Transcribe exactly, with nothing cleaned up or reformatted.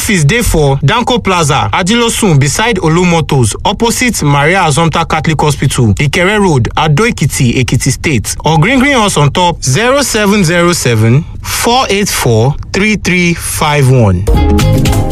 office dey for Danko Plaza, Adilosun beside Olumotos, opposite Maria Azomta Catholic Hospital, Ikere Road, Ado Ekiti, Ekiti State. Or green green us on top zero seven zero seven four eight four three three five one.